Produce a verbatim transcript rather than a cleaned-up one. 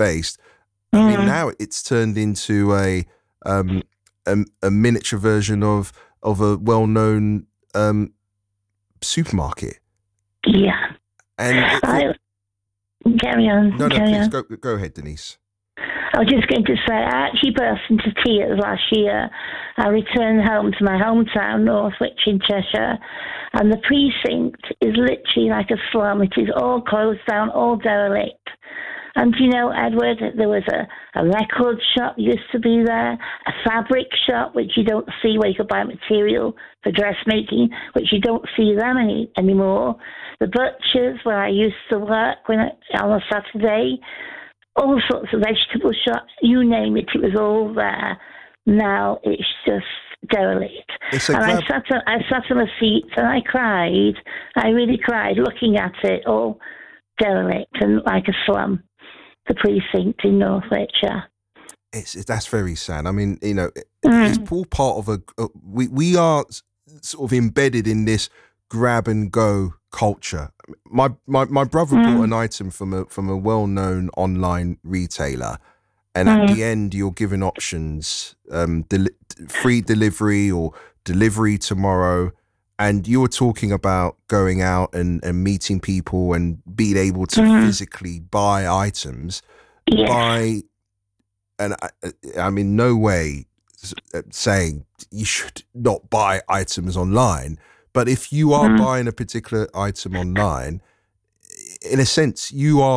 based. I Mm. mean, now it's turned into a um, a, a miniature version of of a well-known um, supermarket. Yeah. And it, I, carry on. no, no, carry please on. go go ahead, Denise. I was just going to say, I actually burst into tears last year. I returned home to my hometown, Northwich in Cheshire, and the precinct is literally like a slum. It is all closed down, all derelict. And you know, Edward, there was a, a record shop used to be there, a fabric shop, which you don't see, where you could buy material for dressmaking, which you don't see them any, anymore. The butchers, where I used to work when I, on a Saturday, all sorts of vegetable shops, you name it, it was all there. Now it's just derelict. It's a and grab- I sat on, I sat on a seat and I cried. I really cried looking at it, all derelict and like a slum. The precinct in Northwich. Yeah. It's that's very sad. I mean, you know, Mm. it's all part of a. a we we are sort of embedded in this grab and go culture. My my my brother Mm. bought an item from a from a well known online retailer, and Mm. at the end you're given options: um, del- free delivery or delivery tomorrow. And you were talking about going out and, and meeting people and being able to Mm. physically buy items. Yes. By, and I, I'm in no way saying you should not buy items online, but if you are Mm. buying a particular item online, in a sense, you are